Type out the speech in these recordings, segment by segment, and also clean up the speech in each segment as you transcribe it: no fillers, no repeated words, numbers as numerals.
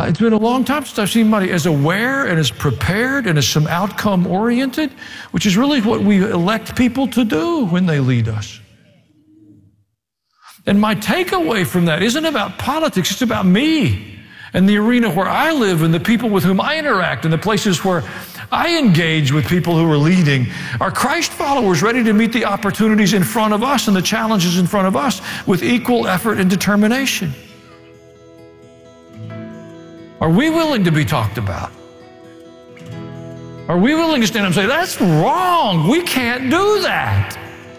It's been a long time since I've seen somebody as aware and as prepared and as some outcome oriented, which is really what we elect people to do when they lead us. And my takeaway from that isn't about politics, it's about me and the arena where I live and the people with whom I interact and the places where I engage with people who are leading. Are Christ followers ready to meet the opportunities in front of us and the challenges in front of us with equal effort and determination? Are we willing to be talked about? Are we willing to stand up and say, that's wrong, we can't do that?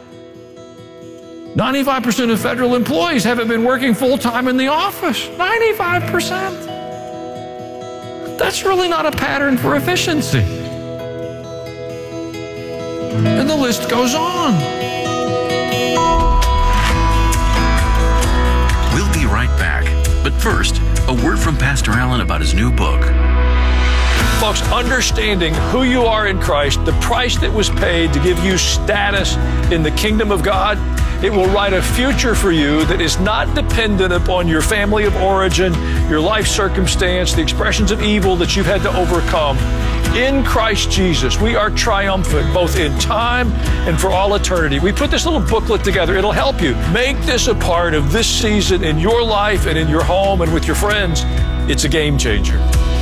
95% of federal employees haven't been working full-time in the office. 95%. That's really not a pattern for efficiency. And the list goes on. We'll be right back. But first, a word from Pastor Allen about his new book. Folks, understanding who you are in Christ, the price that was paid to give you status in the kingdom of God, it will write a future for you that is not dependent upon your family of origin, your life circumstance, the expressions of evil that you've had to overcome. In Christ Jesus, we are triumphant both in time and for all eternity. We put this little booklet together. It'll help you. Make this a part of this season in your life and in your home and with your friends. It's a game changer.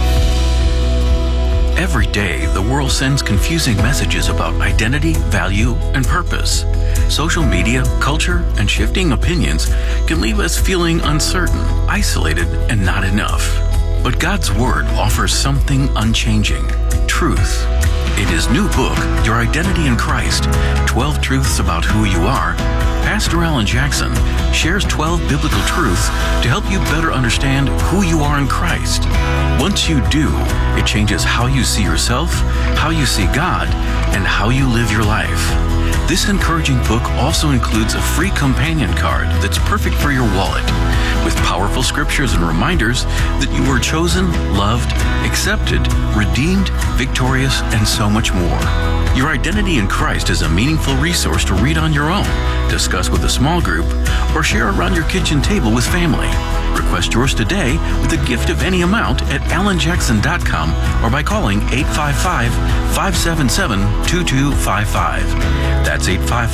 Every day, the world sends confusing messages about identity, value, and purpose. Social media, culture, and shifting opinions can leave us feeling uncertain, isolated, and not enough. But God's Word offers something unchanging: truth. In his new book, Your Identity in Christ, 12 Truths About Who You Are, Pastor Alan Jackson shares 12 biblical truths to help you better understand who you are in Christ. Once you do, it changes how you see yourself, how you see God, and how you live your life. This encouraging book also includes a free companion card that's perfect for your wallet, with powerful scriptures and reminders that you were chosen, loved, accepted, redeemed, victorious, and so much more. Your Identity in Christ is a meaningful resource to read on your own, discuss with a small group, or share around your kitchen table with family. Request yours today with a gift of any amount at alanjackson.com or by calling 855-577-2255. That's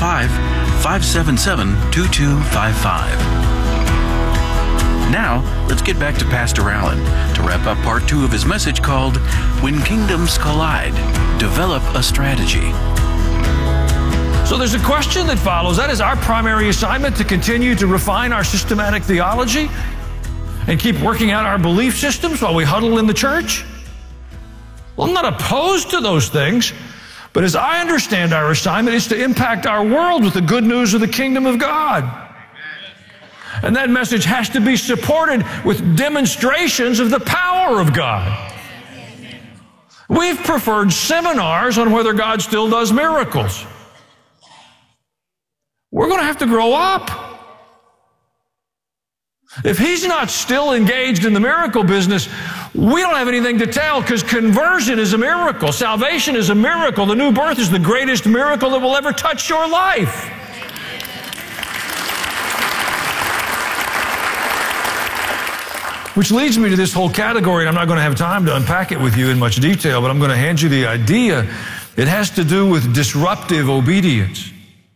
855-577-2255. Now, let's get back to Pastor Allen to wrap up part 2 of his message called When Kingdoms Collide, Develop a Strategy. So there's a question that follows. That is our primary assignment, to continue to refine our systematic theology and keep working out our belief systems while we huddle in the church. Well, I'm not opposed to those things, but as I understand our assignment, it's to impact our world with the good news of the kingdom of God. And that message has to be supported with demonstrations of the power of God. We've preferred seminars on whether God still does miracles. We're going to have to grow up. If he's not still engaged in the miracle business, we don't have anything to tell, because conversion is a miracle. Salvation is a miracle. The new birth is the greatest miracle that will ever touch your life. Which leads me to this whole category, and I'm not going to have time to unpack it with you in much detail, but I'm going to hand you the idea. It has to do with disruptive obedience.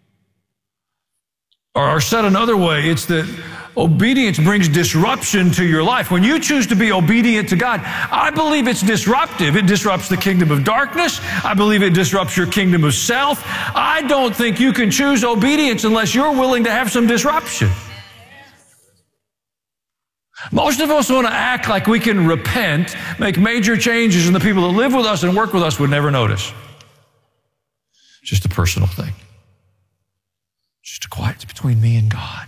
Or said another way, it's that obedience brings disruption to your life. When you choose to be obedient to God, I believe it's disruptive. It disrupts the kingdom of darkness. I believe it disrupts your kingdom of self. I don't think you can choose obedience unless you're willing to have some disruption. Most of us want to act like we can repent, make major changes, and the people that live with us and work with us would never notice. It's just a personal thing. It's just a quiet, it's between me and God.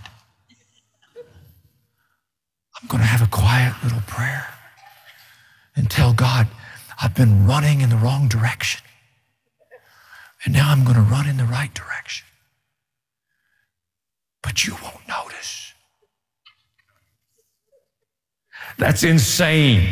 I'm going to have a quiet little prayer and tell God, I've been running in the wrong direction, and now I'm going to run in the right direction. But you won't notice. That's insane.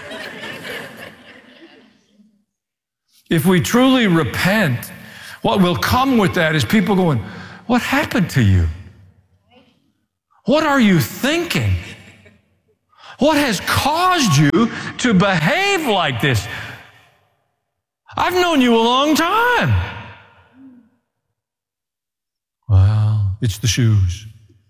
If we truly repent, what will come with that is people going, what happened to you? What are you thinking? What has caused you to behave like this? I've known you a long time. Well, it's the shoes.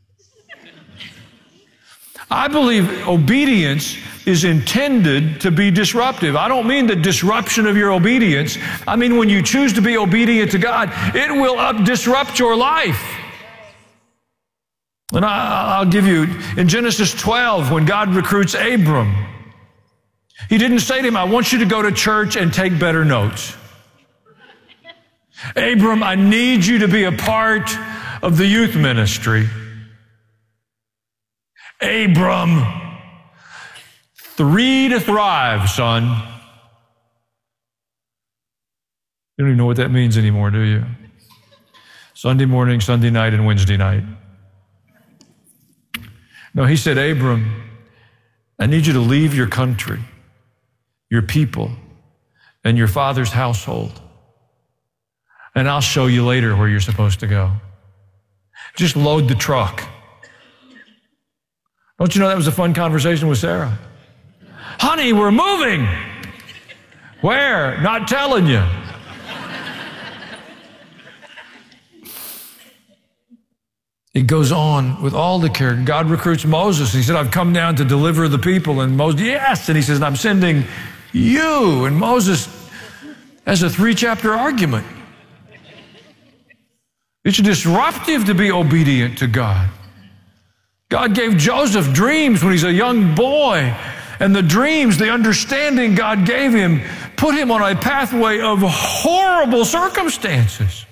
I believe obedience is intended to be disruptive. I don't mean the disruption of your obedience. I mean when you choose to be obedient to God, it will disrupt your life. And I'll give you, in Genesis 12, when God recruits Abram, he didn't say to him, I want you to go to church and take better notes. Abram, I need you to be a part of the youth ministry. Abram, 3 to thrive, son. You don't even know what that means anymore, do you? Sunday morning, Sunday night, and Wednesday night. No, he said, Abram, I need you to leave your country, your people, and your father's household. And I'll show you later where you're supposed to go. Just load the truck. Don't you know that was a fun conversation with Sarah? Honey, we're moving. Where? Not telling you. It goes on with all the care. God recruits Moses. He said, I've come down to deliver the people. And Moses, yes. And he says, I'm sending you. And Moses has a 3-chapter argument. It's disruptive to be obedient to God. God gave Joseph dreams when he's a young boy. And the dreams, the understanding God gave him, put him on a pathway of horrible circumstances.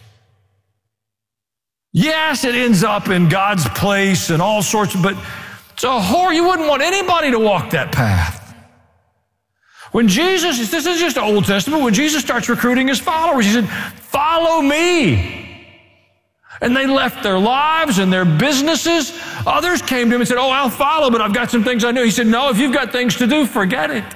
Yes, it ends up in God's place and all sorts, but it's a horror. You wouldn't want anybody to walk that path. When Jesus, this is just Old Testament, when Jesus starts recruiting his followers, he said, follow me. And they left their lives and their businesses. Others came to him and said, oh, I'll follow, but I've got some things I do. He said, no, if you've got things to do, forget it.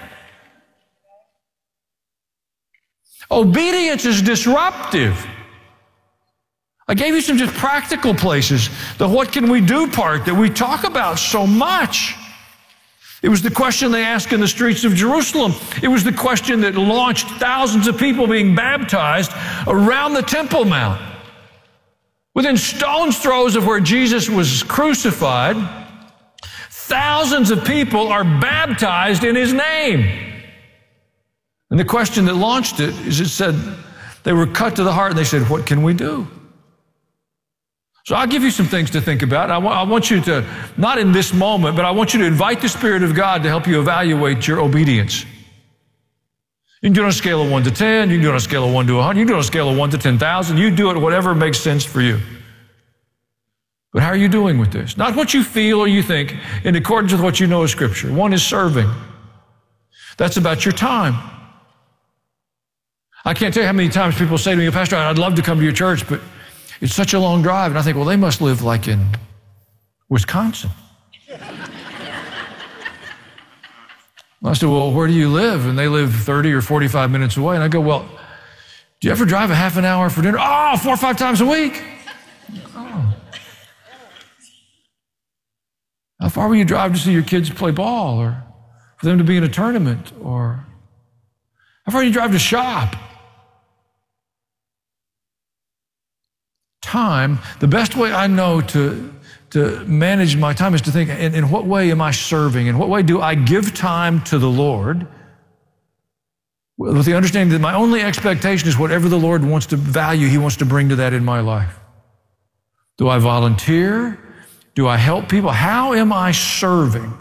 Obedience is disruptive. I gave you some just practical places, the what can we do part that we talk about so much. It was the question they asked in the streets of Jerusalem. It was the question that launched thousands of people being baptized around the Temple Mount. Within stone's throws of where Jesus was crucified, thousands of people are baptized in his name. And the question that launched it is, it said, they were cut to the heart and they said, what can we do? So I'll give you some things to think about. I want you to, not in this moment, but I want you to invite the Spirit of God to help you evaluate your obedience. You can do it on a scale of 1 to 10. You can do it on a scale of 1 to 100. You can do it on a scale of 1 to 10,000. You do it whatever makes sense for you. But how are you doing with this? Not what you feel or you think, in accordance with what you know of Scripture. One is serving. That's about your time. I can't tell you how many times people say to me, Pastor, I'd love to come to your church, but it's such a long drive. And I think, well, they must live like in Wisconsin. I said, well, where do you live? And they live 30 or 45 minutes away. And I go, well, do you ever drive a half an hour for dinner? Oh, 4 or 5 times a week. Oh. How far will you drive to see your kids play ball or for them to be in a tournament? Or how far do you drive to shop? Time, the best way I know to manage my time is to think, in what way am I serving? In what way do I give time to the Lord? With the understanding that my only expectation is whatever the Lord wants to value, He wants to bring to that in my life. Do I volunteer? Do I help people? How am I serving?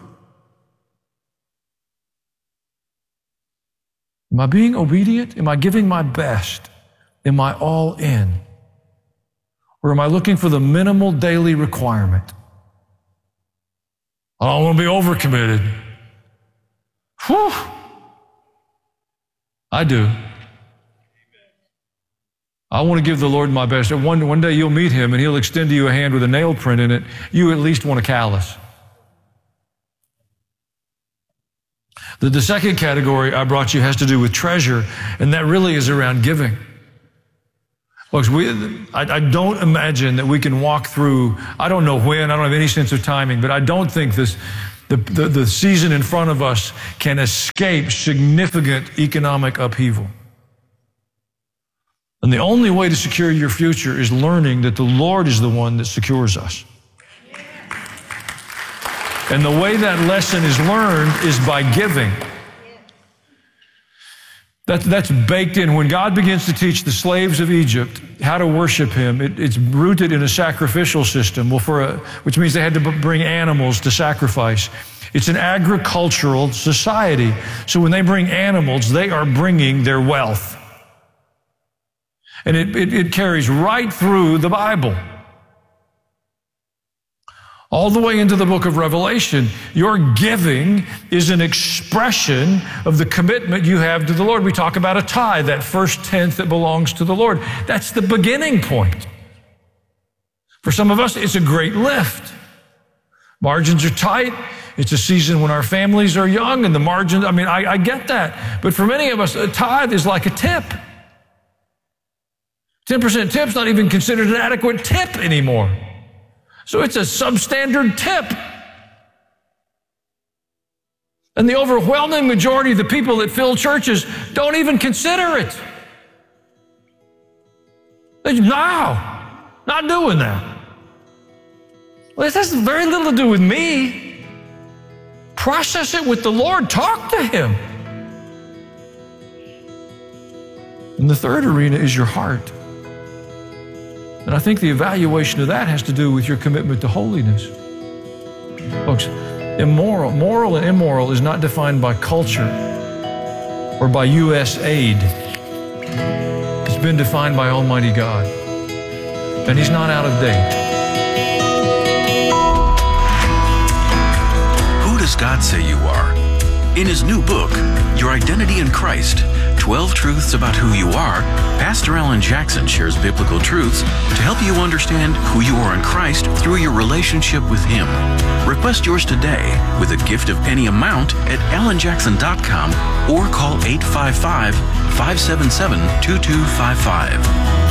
Am I being obedient? Am I giving my best? Am I all in? Or am I looking for the minimal daily requirement? I don't want to be overcommitted. Whew. I do. I want to give the Lord my best. One day you'll meet Him and He'll extend to you a hand with a nail print in it. You at least want a callus. The second category I brought you has to do with treasure, and that really is around giving. Look, I don't imagine that we can walk through, I don't know when, I don't have any sense of timing, but I don't think this the season in front of us can escape significant economic upheaval. And the only way to secure your future is learning that the Lord is the one that secures us. And the way that lesson is learned is by giving. That's baked in. When God begins to teach the slaves of Egypt how to worship Him, it's rooted in a sacrificial system, which means they had to bring animals to sacrifice. It's an agricultural society. So when they bring animals, they are bringing their wealth. And it carries right through the Bible. All the way into the book of Revelation, your giving is an expression of the commitment you have to the Lord. We talk about a tithe, that first tenth that belongs to the Lord. That's the beginning point. For some of us, it's a great lift. Margins are tight. It's a season when our families are young and the margins, I get that. But for many of us, a tithe is like a tip. 10% tip's not even considered an adequate tip anymore. So it's a substandard tip. And the overwhelming majority of the people that fill churches don't even consider it. Not doing that. Well, this has very little to do with me. Process it with the Lord. Talk to Him. And the third arena is your heart. And I think the evaluation of that has to do with your commitment to holiness. Folks, moral and immoral is not defined by culture or by U.S. aid. It's been defined by Almighty God. And He's not out of date. Who does God say you are? In his new book, Your Identity in Christ, 12 Truths About Who You Are, Pastor Alan Jackson shares biblical truths to help you understand who you are in Christ through your relationship with Him. Request yours today with a gift of any amount at alanjackson.com or call 855-577-2255.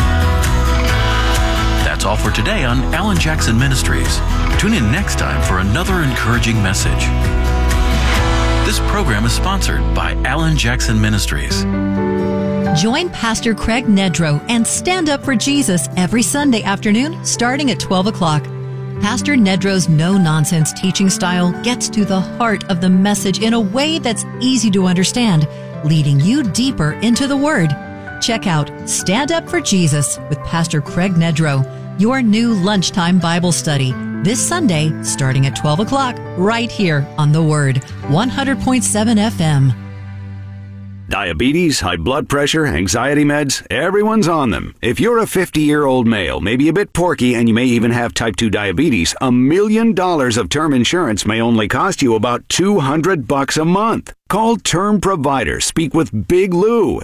That's all for today on Alan Jackson Ministries. Tune in next time for another encouraging message. This program is sponsored by Alan Jackson Ministries. Join Pastor Craig Nedrow and Stand Up for Jesus every Sunday afternoon starting at 12 o'clock. Pastor Nedrow's no-nonsense teaching style gets to the heart of the message in a way that's easy to understand, leading you deeper into the Word. Check out Stand Up for Jesus with Pastor Craig Nedrow, your new lunchtime Bible study, this Sunday starting at 12 o'clock right here on The Word, 100.7 FM. Diabetes, high blood pressure, anxiety meds, everyone's on them. If you're a 50-year-old male, maybe a bit porky, and you may even have type 2 diabetes, $1 million of term insurance may only cost you about $200 a month. Call Term Provider. Speak with Big Lou at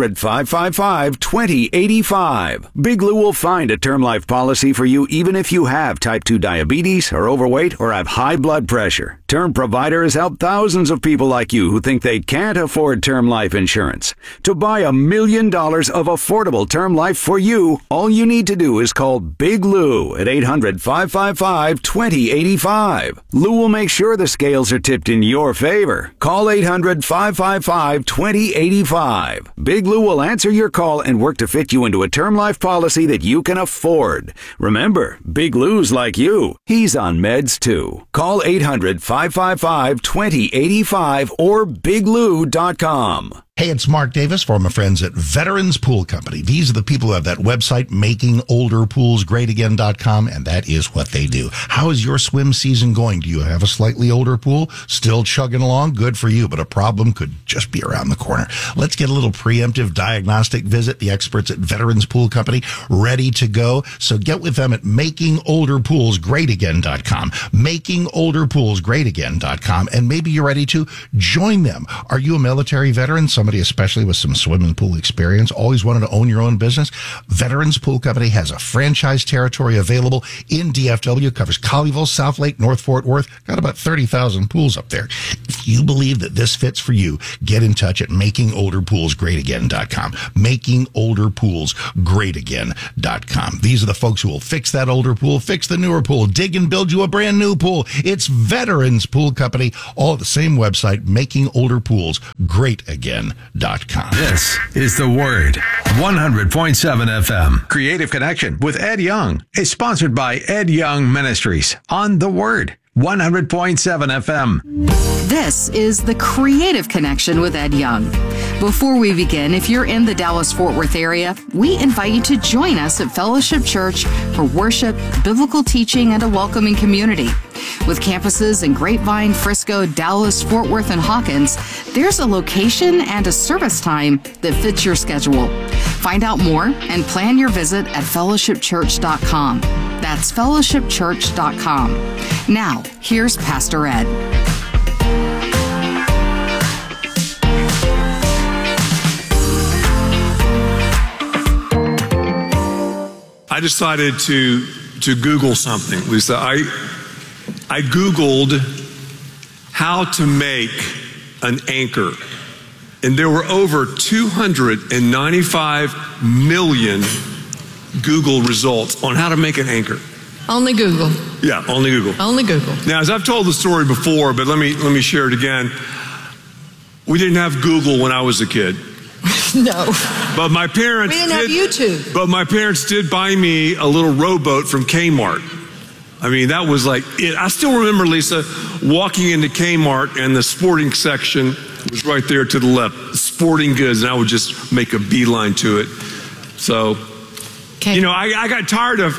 800-555-2085. Big Lou will find a term life policy for you even if you have type 2 diabetes, are overweight, or have high blood pressure. Term Provider has helped thousands of people like you who think they can't afford term life insurance. To buy $1 million of affordable term life for you, all you need to do is call Big Lou at 800-555-2085. Lou will make sure the scales are tipped in your favor. Call 800-555-2085. Big Lou will answer your call and work to fit you into a term life policy that you can afford. Remember, Big Lou's like you. He's on meds too. Call 800-555-2085 or biglou.com. Hey, it's Mark Davis from my friends at Veterans Pool Company. These are the people who have that website, makingolderpoolsgreatagain.com, and that is what they do. How is your swim season going? Do you have a slightly older pool? Still chugging along? Good for you, but a problem could just be around the corner. Let's get a little preemptive diagnostic visit. The experts at Veterans Pool Company ready to go. So get with them at makingolderpoolsgreatagain.com, makingolderpoolsgreatagain.com, and maybe you're ready to join them. Are you a military veteran? Somebody somebody especially with some swimming pool experience, always wanted to own your own business, Veterans Pool Company has a franchise territory available in DFW, covers Colleyville, South Lake, North Fort Worth, got about 30,000 pools up there. If you believe that this fits for you, get in touch at makingolderpoolsgreatagain.com. Makingolderpoolsgreatagain.com. These are the folks who will fix that older pool, fix the newer pool, dig and build you a brand new pool. It's Veterans Pool Company, all at the same website, makingolderpoolsgreatagain.com. This is The Word, 100.7 FM. Creative Connection with Ed Young is sponsored by Ed Young Ministries on The Word, 100.7 FM. This is The Creative Connection with Ed Young. Before we begin, if you're in the Dallas-Fort Worth area, we invite you to join us at Fellowship Church for worship, biblical teaching, and a welcoming community. With campuses in Grapevine, Frisco, Dallas, Fort Worth, and Hawkins, there's a location and a service time that fits your schedule. Find out more and plan your visit at fellowshipchurch.com. That's fellowshipchurch.com. Now, here's Pastor Ed. I decided to Google something, Lisa. I Googled how to make an anchor, and there were over 295 million Google results on how to make an anchor. Only Google. Yeah, only Google. Only Google. Now, as I've told the story before, but let me share it again. We didn't have Google when I was a kid. No. But my parents We didn't have YouTube. But my parents did buy me a little rowboat from Kmart. I mean, that was like it. I still remember, Lisa, walking into Kmart and the sporting section was right there to the left, sporting goods, and I would just make a beeline to it. So, I got tired of,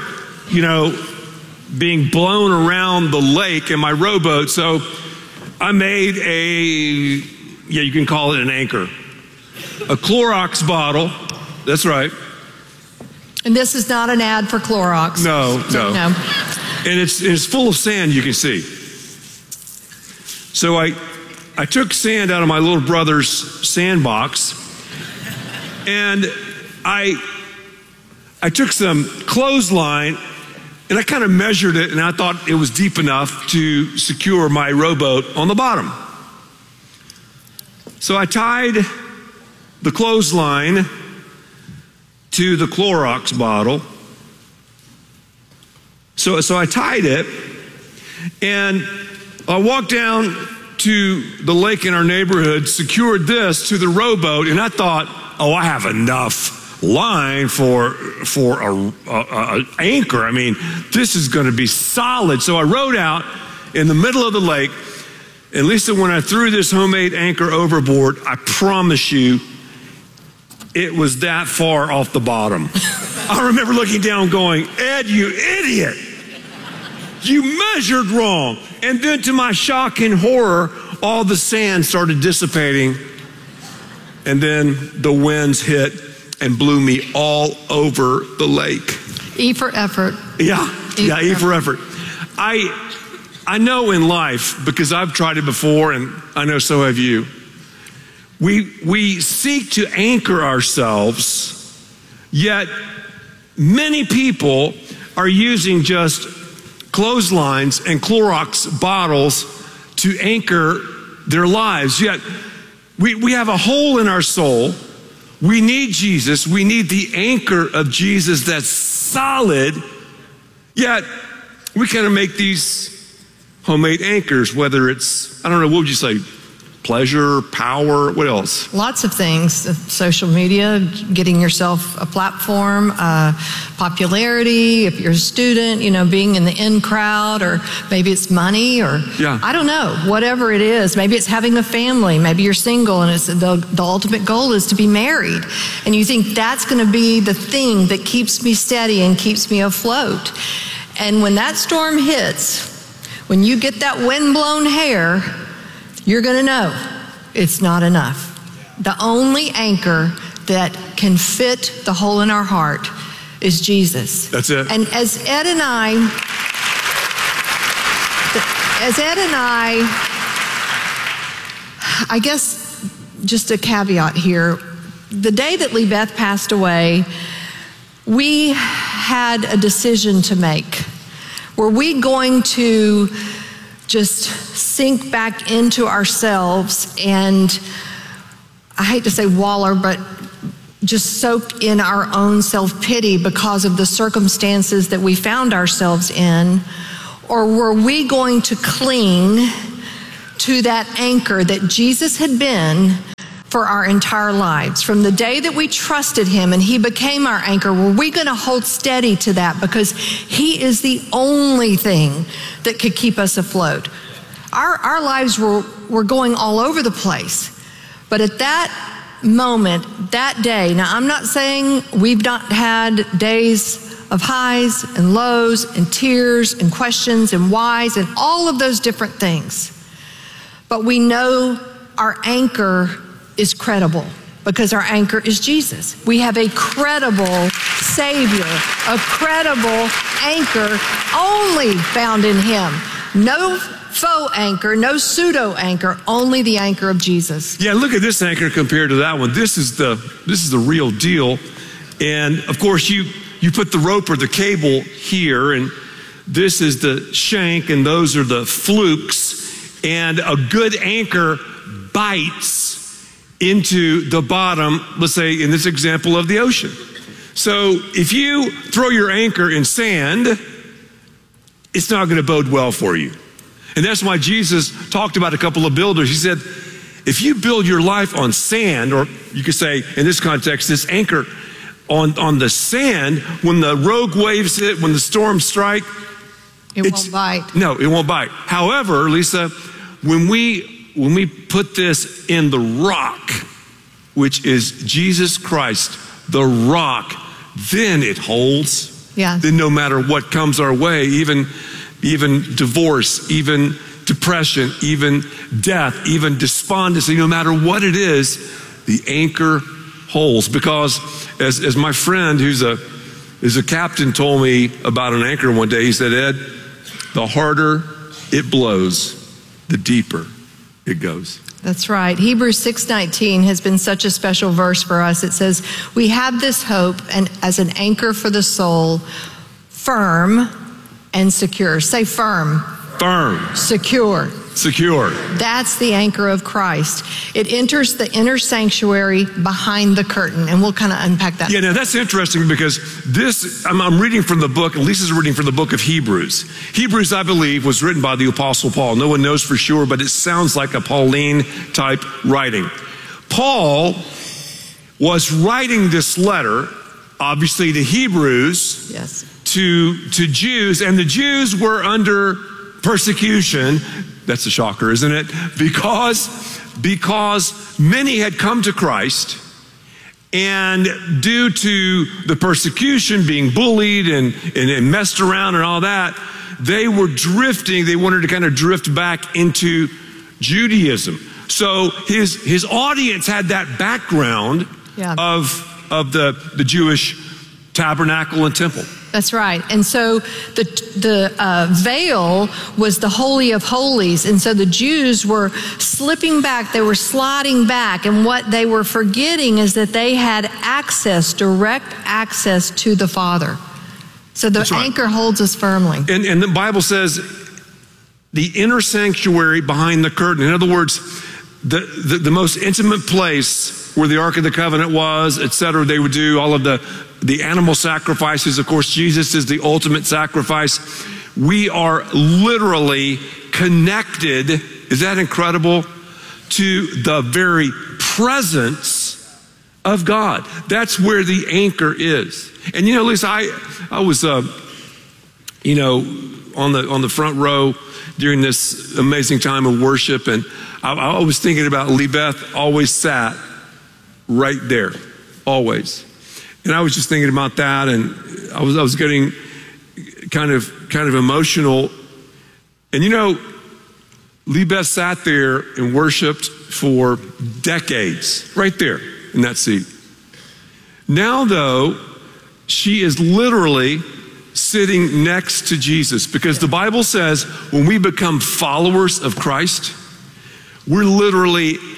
being blown around the lake in my rowboat, so I made you can call it an anchor. A Clorox bottle, that's right. And this is not an ad for Clorox. No. And it's full of sand, you can see. So I took sand out of my little brother's sandbox, and I took some clothesline, and I kind of measured it, and I thought it was deep enough to secure my rowboat on the bottom. So I tied the clothesline to the Clorox bottle. So I tied it, and I walked down to the lake in our neighborhood, secured this to the rowboat, and I thought, I have enough line for a anchor. I mean, this is going to be solid. So I rowed out in the middle of the lake, and Lisa, when I threw this homemade anchor overboard, I promise you, it was that far off the bottom. I remember looking down going, Ed, you idiot. You measured wrong. And then to my shock and horror, all the sand started dissipating. And then the winds hit and blew me all over the lake. E for effort. Yeah, E for effort. I know in life, because I've tried it before, and I know so have you, we seek to anchor ourselves, yet many people are using just clotheslines and Clorox bottles to anchor their lives. Yet we have a hole in our soul. We need Jesus. We need the anchor of Jesus that's solid. Yet we kind of make these homemade anchors, whether it's, I don't know, what would you say? Pleasure, power, what else? Lots of things. Social media, getting yourself a platform, popularity, if you're a student, being in the in crowd, or maybe it's money, or I don't know, whatever it is. Maybe it's having a family. Maybe you're single and it's the ultimate goal is to be married. And you think that's going to be the thing that keeps me steady and keeps me afloat. And when that storm hits, when you get that windblown hair, you're going to know it's not enough. The only anchor that can fit the hole in our heart is Jesus. That's it. And as Ed and I guess just a caveat here. The day that Lee Beth passed away, we had a decision to make. Were we going to just sink back into ourselves and, I hate to say waller, but just soak in our own self-pity because of the circumstances that we found ourselves in? Or were we going to cling to that anchor that Jesus had been for our entire lives? From the day that we trusted him and he became our anchor, were we going to hold steady to that? Because he is the only thing that could keep us afloat. Our lives were going all over the place. But at that moment, that day, now I'm not saying we've not had days of highs and lows and tears and questions and whys and all of those different things. But we know our anchor is credible because our anchor is Jesus. We have a credible Savior, a credible anchor only found in him. No faux anchor, no pseudo anchor, only the anchor of Jesus. Yeah, look at this anchor compared to that one. This is the real deal. And of course you put the rope or the cable here, and this is the shank, and those are the flukes. And a good anchor bites into the bottom, let's say in this example of the ocean. So if you throw your anchor in sand, it's not going to bode well for you. And that's why Jesus talked about a couple of builders. He said, if you build your life on sand, or you could say in this context, this anchor on the sand, when the rogue waves hit, when the storms strike, it won't bite. No, it won't bite. However, Lisa, when we put this in the rock, which is Jesus Christ, the rock, then it holds. Yeah. Then no matter what comes our way, even divorce, even depression, even death, even despondency, no matter what it is, the anchor holds. Because as my friend who's a captain told me about an anchor one day, he said, Ed, the harder it blows, the deeper it goes. That's right. Hebrews 6:19 has been such a special verse for us. It says, we have this hope and as an anchor for the soul, firm and secure. Say firm. Firm. Secure. Secure. That's the anchor of Christ. It enters the inner sanctuary behind the curtain, and we'll kind of unpack that. Yeah, now that's interesting because I'm reading from the book, and Lisa's reading from the book of Hebrews. Hebrews, I believe, was written by the Apostle Paul. No one knows for sure, but it sounds like a Pauline type writing. Paul was writing this letter, obviously to Hebrews, yes, to Jews, and the Jews were under persecution. That's a shocker, isn't it? Because many had come to Christ, and due to the persecution, being bullied and messed around and all that, they were drifting. They wanted to kind of drift back into Judaism. So his audience had that background of the Jewish tabernacle and temple. That's right. And so the veil was the Holy of Holies. And so the Jews were slipping back. They were sliding back. And what they were forgetting is that they had access, direct access to the Father. So the anchor holds us firmly. And the Bible says the inner sanctuary behind the curtain. In other words, the most intimate place where the Ark of the Covenant was, etc. They would do all of the animal sacrifices. Of course, Jesus is the ultimate sacrifice. We are literally connected, is that incredible, to the very presence of God. That's where the anchor is. And you know, Lisa, I was on the front row during this amazing time of worship, and I was thinking about Lee Beth always sat right there, always. And I was just thinking about that, and I was getting kind of emotional. And you know, Lee Beth sat there and worshiped for decades, right there in that seat. Now, though, she is literally sitting next to Jesus, because the Bible says when we become followers of Christ, we're literally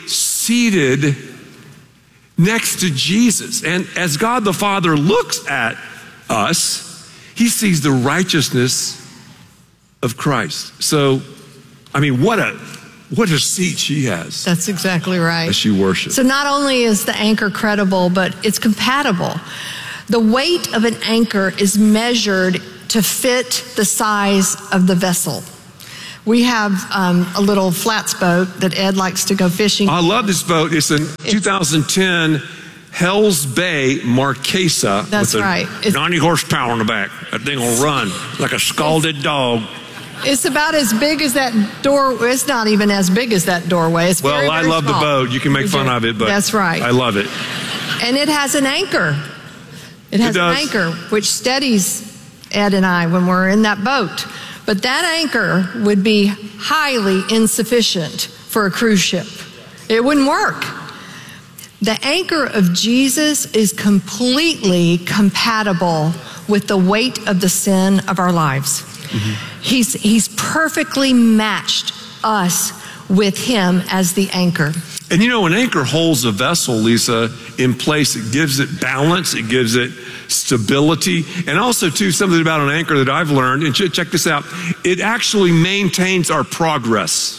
seated next to Jesus. And as God the Father looks at us, he sees the righteousness of Christ. So, I mean, what a seat she has. That's exactly right. As she worships. So not only is the anchor credible, but it's compatible. The weight of an anchor is measured to fit the size of the vessel. We have a little flats boat that Ed likes to go fishing. I love this boat. It's a 2010 Hells Bay Marquesa. That's with right. 90 horsepower on the back. That thing will run like a scalded dog. It's about as big as that door. It's not even as big as that doorway. It's very, I very love small. the boat. You can make fun of it, but that's right. I love it. And it has an anchor. It has an anchor which steadies Ed and I when we're in that boat. But that anchor would be highly insufficient for a cruise ship. It wouldn't work. The anchor of Jesus is completely compatible with the weight of the sin of our lives. Mm-hmm. He's perfectly matched us with him as the anchor. And you know, an anchor holds a vessel, Lisa, in place. It gives it balance. It gives it stability. And also, too, something about an anchor that I've learned, and check this out, it actually maintains our progress.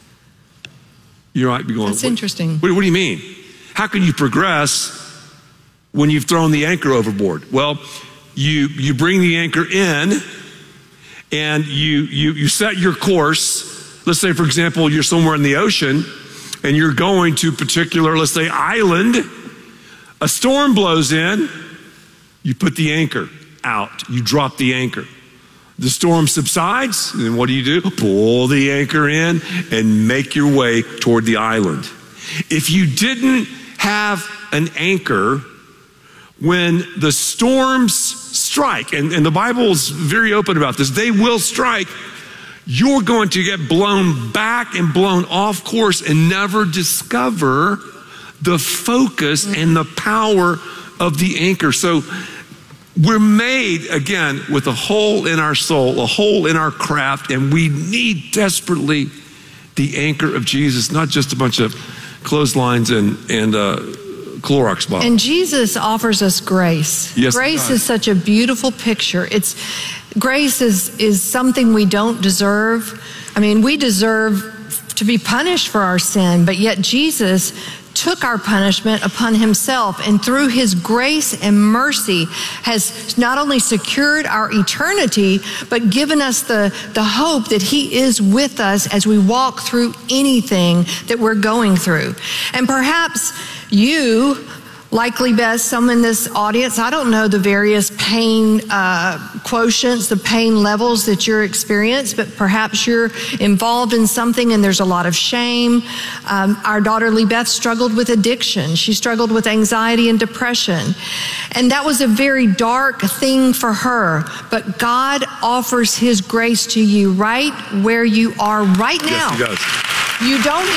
You might be going, that's interesting. What do you mean? How can you progress when you've thrown the anchor overboard? Well, you bring the anchor in and you set your course. Let's say, for example, you're somewhere in the ocean and you're going to a particular, let's say, island. A storm blows in. You put the anchor out. You drop the anchor. The storm subsides, and then what do? Pull the anchor in and make your way toward the island. If you didn't have an anchor, when the storms strike, and the Bible is very open about this, they will strike, you're going to get blown back and blown off course and never discover the focus and the power of the anchor. So we're made, again, with a hole in our soul, a hole in our craft, and we need desperately the anchor of Jesus, not just a bunch of clotheslines and Clorox bottles. And Jesus offers us grace. Yes, grace is such a beautiful picture. Grace is something we don't deserve. I mean, we deserve to be punished for our sin, but yet Jesus took our punishment upon himself, and through his grace and mercy has not only secured our eternity, but given us the hope that he is with us as we walk through anything that we're going through. And perhaps you, likely best, some in this audience, I don't know the various pain quotients, the pain levels that you're experiencing, but perhaps you're involved in something and there's a lot of shame. Our daughter Libeth struggled with addiction. She struggled with anxiety and depression. And that was a very dark thing for her. But God offers his grace to you right where you are right now. Yes, he does. You don't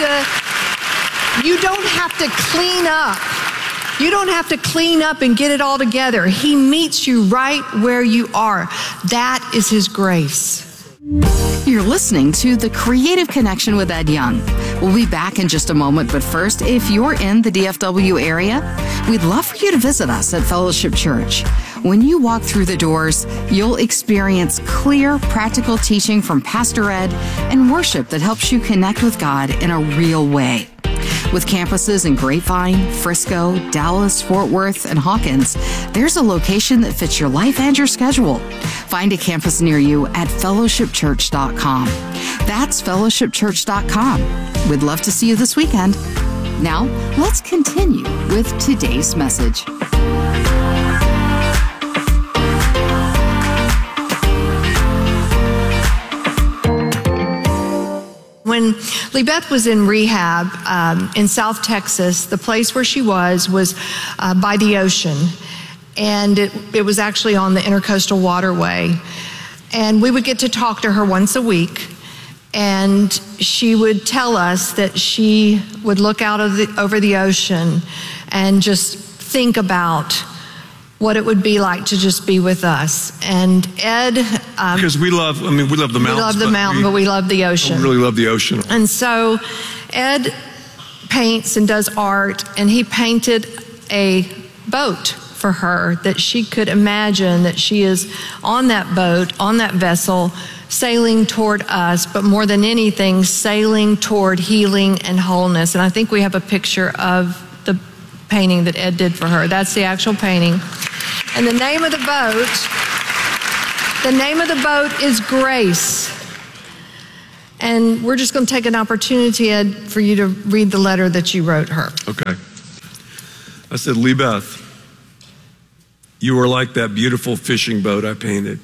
have to clean up. You don't have to clean up and get it all together. He meets you right where you are. That is his grace. You're listening to The Creative Connection with Ed Young. We'll be back in just a moment, but first, if you're in the DFW area, we'd love for you to visit us at Fellowship Church. When you walk through the doors, you'll experience clear, practical teaching from Pastor Ed and worship that helps you connect with God in a real way. With campuses in Grapevine, Frisco, Dallas, Fort Worth, and Hawkins, there's a location that fits your life and your schedule. Find a campus near you at fellowshipchurch.com. That's fellowshipchurch.com. We'd love to see you this weekend. Now, let's continue with today's message. When Libeth was in rehab in South Texas, the place where she was by the ocean. And it was actually on the Intercoastal Waterway. And we would get to talk to her once a week. And she would tell us that she would look out over the ocean and just think about what it would be like to just be with us. And Ed... because we love the mountains. We love the mountain, but we love the ocean. We really love the ocean. And so Ed paints and does art, and he painted a boat for her that she could imagine that she is on that boat, on that vessel, sailing toward us, but more than anything, sailing toward healing and wholeness. And I think we have a picture of the painting that Ed did for her. That's the actual painting. And the name of the boat is Grace. And we're just going to take an opportunity, Ed, for you to read the letter that you wrote her. Okay. I said, Libeth, you are like that beautiful fishing boat I painted.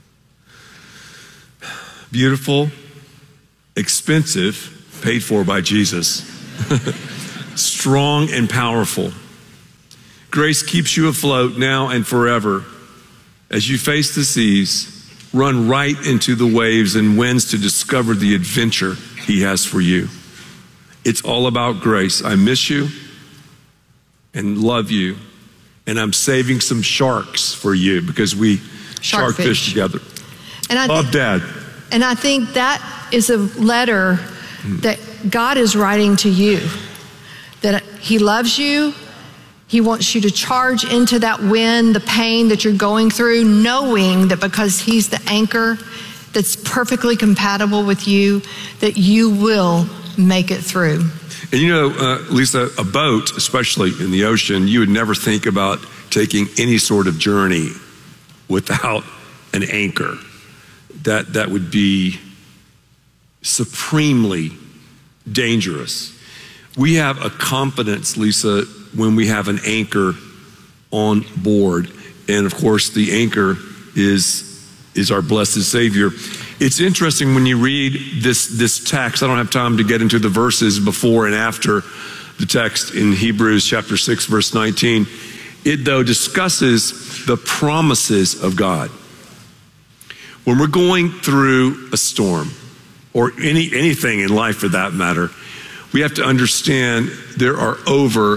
Beautiful, expensive, paid for by Jesus. Strong and powerful. Grace keeps you afloat now and forever. As you face the seas, run right into the waves and winds to discover the adventure he has for you. It's all about grace. I miss you and love you. And I'm saving some sharks for you because we shark fish together. And love, Dad. And I think that is a letter that God is writing to you. That he loves you. He wants you to charge into that wind, the pain that you're going through, knowing that because he's the anchor that's perfectly compatible with you, that you will make it through. And you know, Lisa, a boat, especially in the ocean, you would never think about taking any sort of journey without an anchor. That would be supremely dangerous. We have a confidence, Lisa, when we have an anchor on board. And of course, the anchor is our blessed Savior. It's interesting when you read this text. I don't have time to get into the verses before and after the text in Hebrews chapter 6, verse 19. It, though, discusses the promises of God. When we're going through a storm, or anything in life for that matter, we have to understand there are over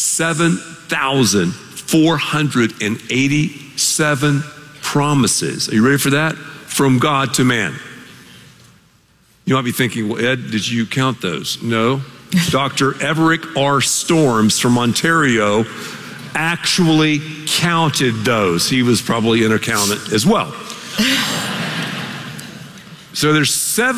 7,487 promises. Are you ready for that? From God to man. You might be thinking, well, Ed, did you count those? No. Dr. Everick R. Storms from Ontario actually counted those. He was probably an accountant as well. So there's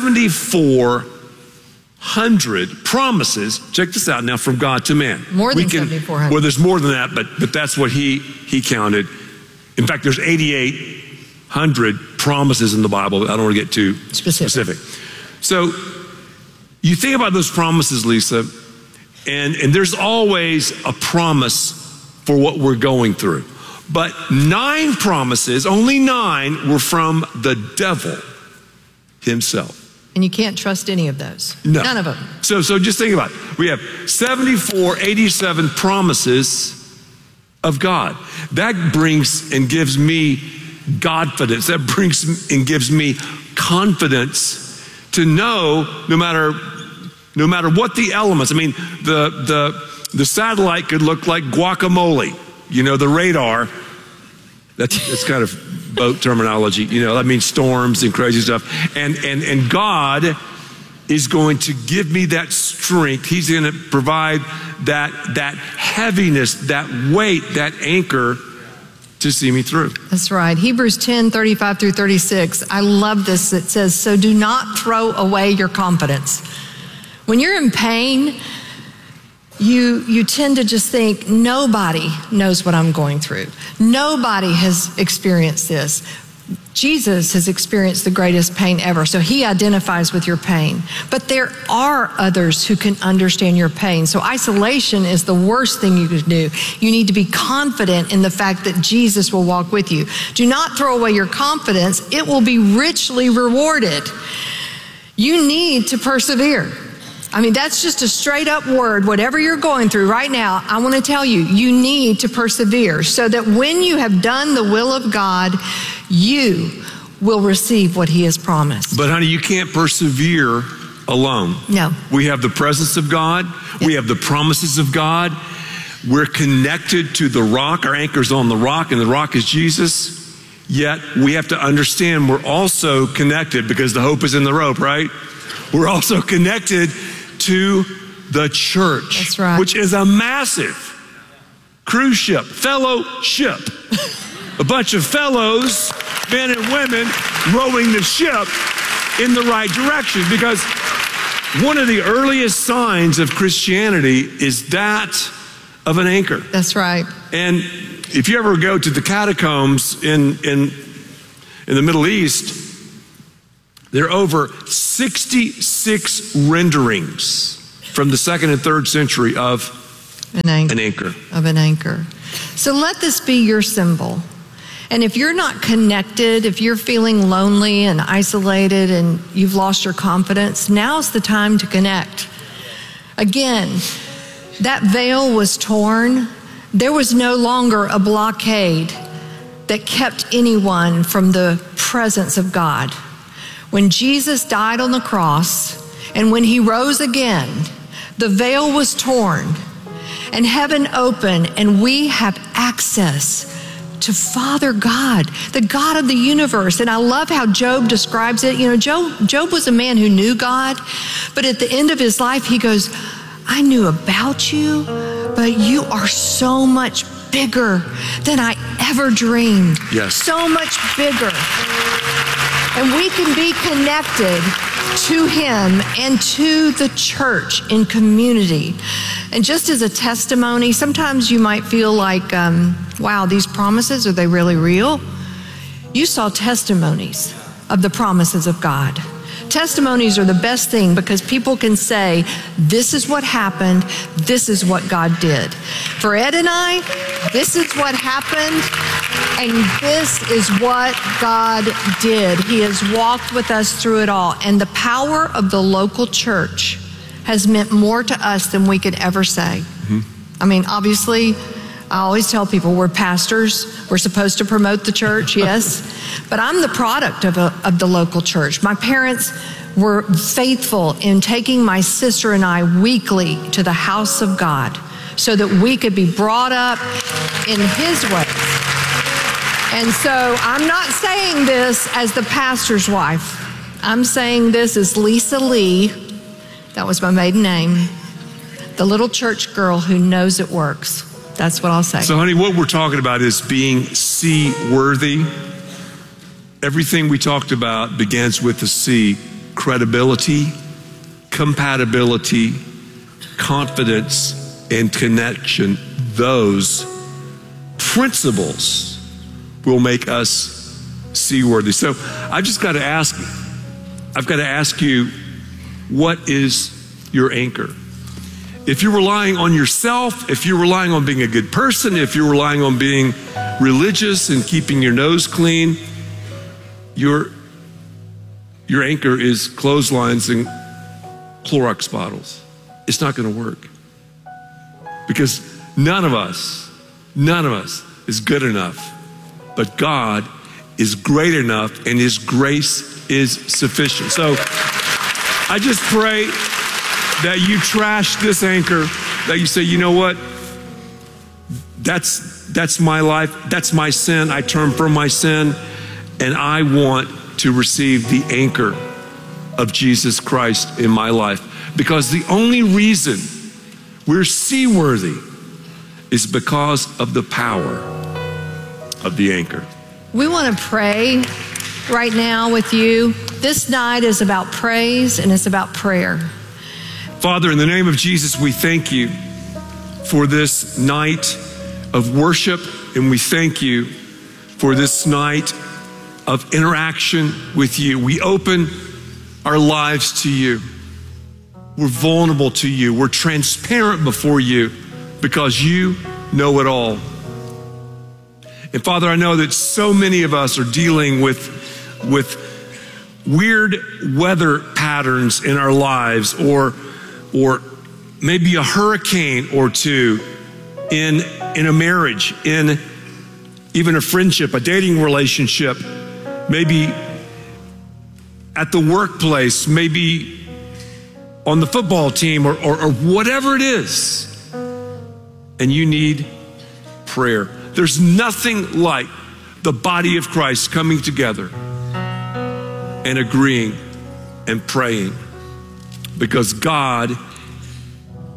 7,400 promises. Check this out now, from God to man. More than 7,400. Well, there's more than that, but that's what he counted. In fact, there's 8,800 promises in the Bible. I don't want to get too specific. So you think about those promises, Lisa, and there's always a promise for what we're going through. But 9 promises, only 9, were from the devil himself. And you can't trust any of those. No. None of them. So just think about it. We have 7,487 promises of God. That brings and gives me Godfidence. That brings and gives me confidence to know no matter what the elements. I mean, the satellite could look like guacamole. You know, the radar. That's kind of boat terminology. You know, that means storms and crazy stuff. And God is going to give me that strength. He's going to provide that heaviness, that weight, that anchor to see me through. That's right. Hebrews 10:35 through 36. I love this. It says, so do not throw away your confidence. When you're in pain, you tend to just think, nobody knows what I'm going through. Nobody has experienced this. Jesus has experienced the greatest pain ever, so he identifies with your pain. But there are others who can understand your pain. So isolation is the worst thing you could do. You need to be confident in the fact that Jesus will walk with you. Do not throw away your confidence. It will be richly rewarded. You need to persevere. I mean, that's just a straight up word. Whatever you're going through right now, I want to tell you, you need to persevere so that when you have done the will of God, you will receive what he has promised. But honey, you can't persevere alone. No. We have the presence of God. Yep. We have the promises of God. We're connected to the rock. Our anchor's on the rock, and the rock is Jesus. Yet we have to understand we're also connected, because the hope is in the rope, right? We're also connected to the church. That's right. Which is a massive cruise ship, fellowship. A bunch of fellows, men and women, rowing the ship in the right direction. Because one of the earliest signs of Christianity is that of an anchor. That's right. And if you ever go to the catacombs in the Middle East, there are over 66 renderings from the 2nd and 3rd century of an anchor. Of an anchor. So let this be your symbol. And if you're not connected, if you're feeling lonely and isolated and you've lost your confidence, now's the time to connect. Again, that veil was torn. There was no longer a blockade that kept anyone from the presence of God. When Jesus died on the cross and when he rose again, the veil was torn and heaven opened, and we have access to Father God, the God of the universe. And I love how Job describes it. You know, Job was a man who knew God, but at the end of his life, he goes, I knew about you, but you are so much bigger than I ever dreamed. Yes. So much bigger. And we can be connected to him and to the church in community. And just as a testimony, sometimes you might feel like, wow, these promises, are they really real? You saw testimonies of the promises of God. Testimonies are the best thing because people can say, this is what happened, this is what God did. For Ed and I, this is what happened, and this is what God did. He has walked with us through it all. And the power of the local church has meant more to us than we could ever say. Mm-hmm. I mean, obviously, I always tell people we're pastors. We're supposed to promote the church, yes. But I'm the product of the local church. My parents were faithful in taking my sister and I weekly to the house of God so that we could be brought up in his ways. And so I'm not saying this as the pastor's wife. I'm saying this as Lisa Lee. That was my maiden name. The little church girl who knows it works. That's what I'll say. So, honey, what we're talking about is being C-worthy. Everything we talked about begins with the C: credibility, compatibility, confidence, and connection. Those principles will make us C-worthy. So I've got to ask you, what is your anchor? If you're relying on yourself, if you're relying on being a good person, if you're relying on being religious and keeping your nose clean, your anchor is clotheslines and Clorox bottles. It's not going to work. Because none of us is good enough. But God is great enough and his grace is sufficient. So I just pray that you trash this anchor, that you say, you know what? That's my life. That's my sin. I turn from my sin, and I want to receive the anchor of Jesus Christ in my life. Because the only reason we're seaworthy is because of the power of the anchor. We want to pray right now with you. This night is about praise and it's about prayer. Father, in the name of Jesus, we thank you for this night of worship, and we thank you for this night of interaction with you. We open our lives to you. We're vulnerable to you. We're transparent before you because you know it all. And Father, I know that so many of us are dealing with weird weather patterns in our lives, or maybe a hurricane or two in a marriage, in even a friendship, a dating relationship, maybe at the workplace, maybe on the football team, or whatever it is. And you need prayer. There's nothing like the body of Christ coming together and agreeing and praying, because God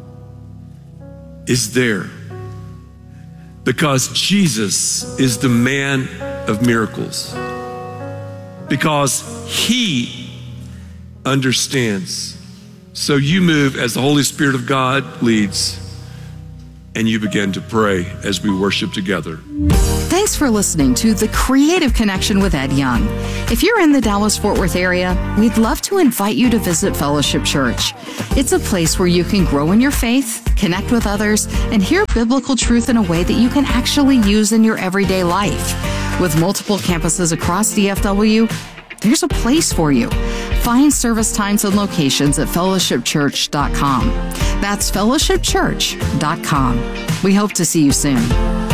is there because Jesus is the man of miracles, because he understands. So you move as the Holy Spirit of God leads, and you begin to pray as we worship together. Thanks for listening to The Creative Connection with Ed Young. If you're in the Dallas-Fort Worth area, we'd love to invite you to visit Fellowship Church. It's a place where you can grow in your faith, connect with others, and hear biblical truth in a way that you can actually use in your everyday life. With multiple campuses across DFW, there's a place for you. Find service times and locations at fellowshipchurch.com. That's fellowshipchurch.com. We hope to see you soon.